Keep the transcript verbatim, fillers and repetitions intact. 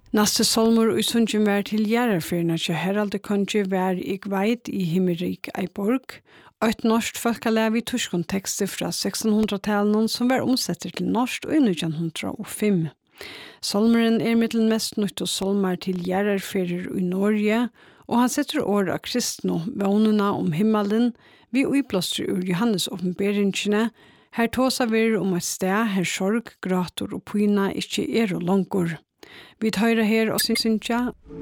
Naste solmur i sundjen vær til Gjerarfyrna til Heralde Kongi vær ig veit i Himmerik Eiborg, og et norsk folkalæv i tyskon tekster fra sekstenhundratalen som var omsetter til norsk i nitjan hundrað og fimm. Solmeren er mittel mest nytt og solmar til Gjerarfyrer i Norge, og han setter år av kristne vånene om himmelen vi uiblåster ur Johannes åpenberingene. Her tåsa vi om et sted her sorg, grator og pyna ikke er og langor. Vi tar her og synsynja.